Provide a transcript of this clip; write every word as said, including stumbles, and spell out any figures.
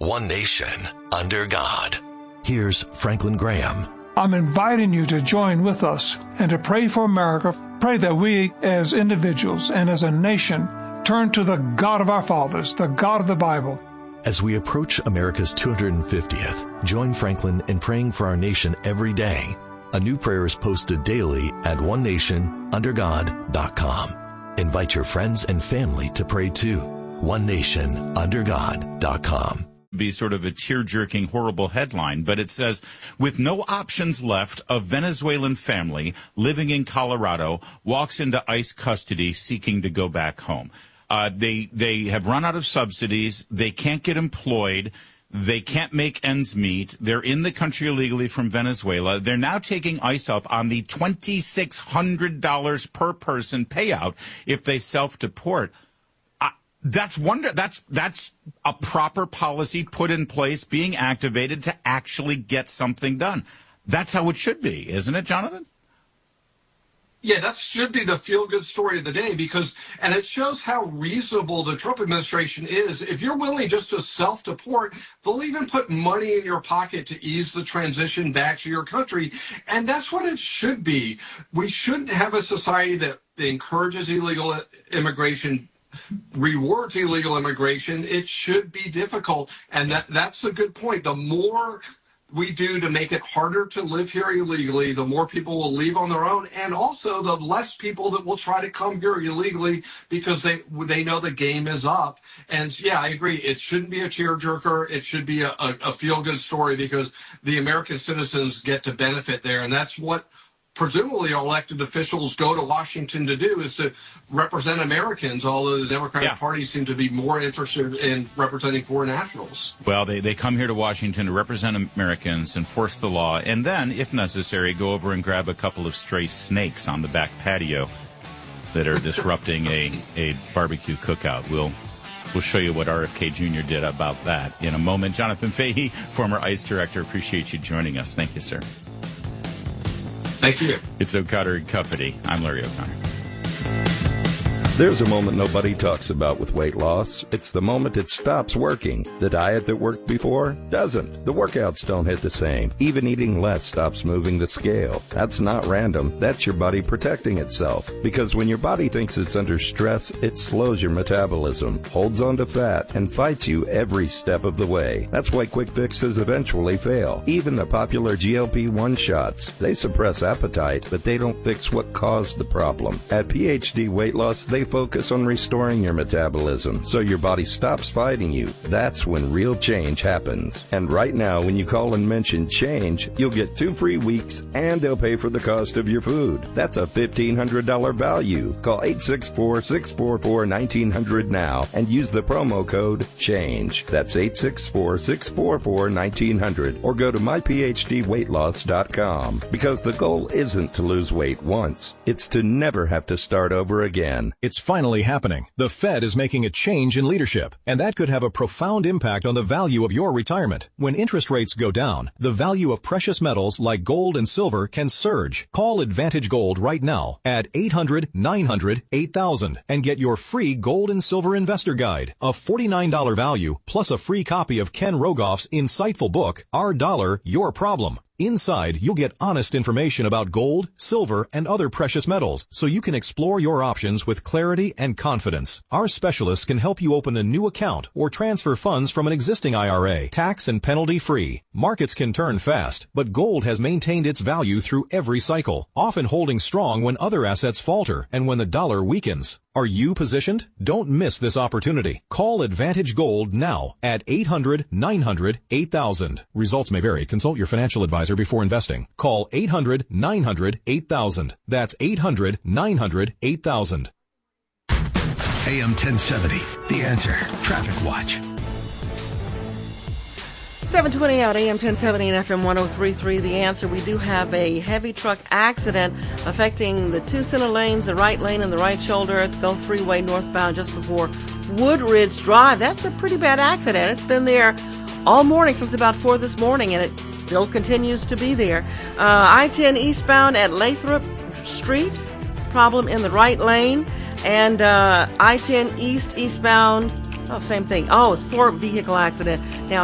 one nation, under God. Here's Franklin Graham. I'm inviting you to join with us and to pray for America. Pray that we as individuals and as a nation turn to the God of our fathers, the God of the Bible. As we approach America's two hundred fiftieth, join Franklin in praying for our nation every day. A new prayer is posted daily at one nation under god dot com. Invite your friends and family to pray too. one nation under god dot com. Be sort of a tear-jerking, horrible headline, but it says, with no options left, a Venezuelan family living in Colorado walks into ICE custody seeking to go back home. Uh, they they have run out of subsidies. They can't get employed. They can't make ends meet. They're in the country illegally from Venezuela. They're now taking ICE up on the two thousand six hundred dollars per person payout if they self-deport. That's wonder. That's that's a proper policy put in place, being activated to actually get something done. That's how it should be, isn't it, Jonathan? Yeah, that should be the feel-good story of the day, because, and it shows how reasonable the Trump administration is. If you're willing just to self-deport, they'll even put money in your pocket to ease the transition back to your country. And that's what it should be. We shouldn't have a society that encourages illegal immigration, rewards illegal immigration. It should be difficult. And that that's a good point. The more we do to make it harder to live here illegally, the more people will leave on their own, and also the less people that will try to come here illegally because they they know the game is up. And yeah, I agree. It shouldn't be a tearjerker. It should be a, a, a feel-good story, because the American citizens get to benefit there, and that's what presumably our elected officials go to Washington to do, is to represent Americans, although the Democratic yeah. Party seems to be more interested in representing foreign nationals. Well, they, they come here to Washington to represent Americans, enforce the law, and then, if necessary, go over and grab a couple of stray snakes on the back patio that are disrupting a, a barbecue cookout. We'll We'll show you what R F K Junior did about that in a moment. Jonathan Fahey, former ICE director, appreciate you joining us. Thank you, sir. Thank you. It's O'Connor and Company. I'm Larry O'Connor. There's a moment nobody talks about with weight loss. It's the moment it stops working. The diet that worked before doesn't. The workouts don't hit the same. Even eating less stops moving the scale. That's not random. That's your body protecting itself. Because when your body thinks it's under stress, it slows your metabolism, holds on to fat, and fights you every step of the way. That's why quick fixes eventually fail. Even the popular G L P one shots. They suppress appetite, but they don't fix what caused the problem. At P H D Weight Loss, they focus on restoring your metabolism so your body stops fighting you. That's when real change happens. And right now, when you call and mention change, you'll get two free weeks and they'll pay for the cost of your food. That's a fifteen hundred dollars value. Call eight six four, six four four, one nine zero zero now and use the promo code CHANGE. That's eight six four, six four four, one nine zero zero or go to my p h d weight loss dot com, because the goal isn't to lose weight once. It's to never have to start over again. It's finally happening. The Fed is making a change in leadership, and that could have a profound impact on the value of your retirement. When interest rates go down, the value of precious metals like gold and silver can surge. Call Advantage Gold right now at eight hundred, nine hundred, eight thousand and get your free Gold and Silver Investor Guide, a forty-nine dollars value, plus a free copy of Ken Rogoff's insightful book, Our Dollar, Your Problem. Inside, you'll get honest information about gold, silver, and other precious metals, so you can explore your options with clarity and confidence. Our specialists can help you open a new account or transfer funds from an existing I R A, tax and penalty free. Markets can turn fast, but gold has maintained its value through every cycle, often holding strong when other assets falter and when the dollar weakens. Are you positioned? Don't miss this opportunity. Call Advantage Gold now at eight hundred, nine hundred, eight thousand. Results may vary. Consult your financial advisor before investing. Call eight hundred, nine hundred, eight thousand. That's eight hundred, nine hundred, eight thousand. A M ten seventy, The Answer. Traffic Watch. seven twenty out, A M ten seventy and F M one oh three point three, The Answer. We do have a heavy truck accident affecting the two center lanes, the right lane and the right shoulder at the Gulf Freeway northbound just before Woodridge Drive. That's a pretty bad accident. It's been there all morning since about four this morning, and it still continues to be there. Uh, I ten eastbound at Lathrop Street, problem in the right lane, and uh, I ten east eastbound, oh, same thing. Oh, it's four vehicle accident down